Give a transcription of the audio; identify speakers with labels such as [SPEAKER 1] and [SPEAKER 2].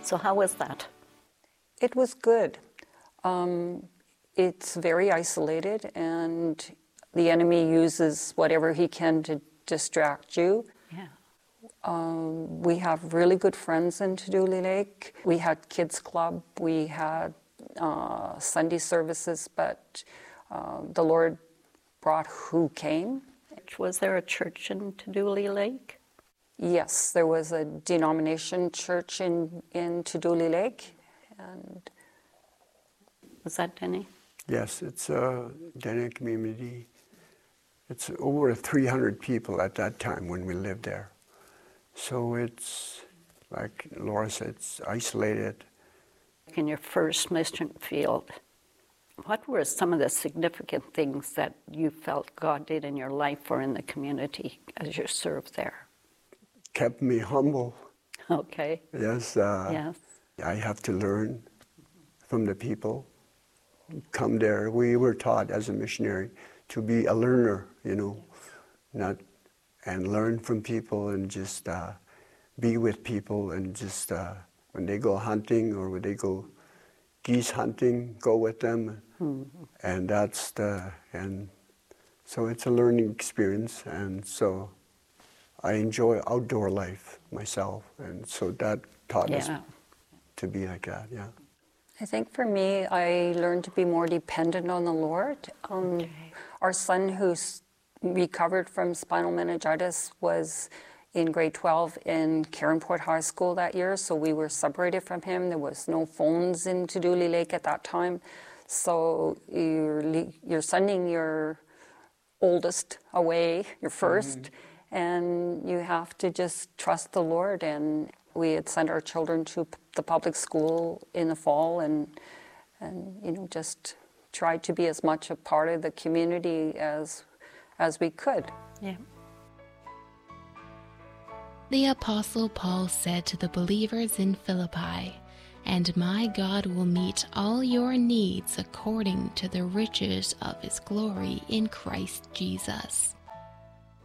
[SPEAKER 1] So how was that?
[SPEAKER 2] It was good. It's very isolated, and the enemy uses whatever he can to distract you.
[SPEAKER 1] Yeah.
[SPEAKER 2] We have really good friends in Tadoule Lake. We had kids club, we had Sunday services, but the Lord brought who came.
[SPEAKER 1] Was there a church in Tadoule Lake?
[SPEAKER 2] Yes, there was a denomination church in Tadoule Lake. And
[SPEAKER 1] was that Denny?
[SPEAKER 3] Yes, it's a Denny community. It's over 300 people at that time when we lived there. So it's, like Laura said, it's isolated.
[SPEAKER 1] In your first mission field, what were some of the significant things that you felt God did in your life or in the community as you served there?
[SPEAKER 3] Kept me humble.
[SPEAKER 1] Okay.
[SPEAKER 3] Yes.
[SPEAKER 1] Yes.
[SPEAKER 3] I have to learn from the people. Come there. We were taught as a missionary to be a learner, and learn from people and just be with people and just when they go hunting or when they go geese hunting, go with them. Mm-hmm. And so it's a learning experience, and so I enjoy outdoor life myself, and so that taught us to be like that, yeah.
[SPEAKER 2] I think for me, I learned to be more dependent on the Lord. Our son, who's recovered from spinal meningitis, was in grade 12 in Caronport High School that year, so we were separated from him. There was no phones in Tadoule Lake at that time, so you're sending your oldest away, your first, and you have to just trust the Lord. And we had sent our children to the public school in the fall, and just tried to be as much a part of the community as we could.
[SPEAKER 1] Yeah.
[SPEAKER 4] The Apostle Paul said to the believers in Philippi, "And my God will meet all your needs according to the riches of his glory in Christ Jesus."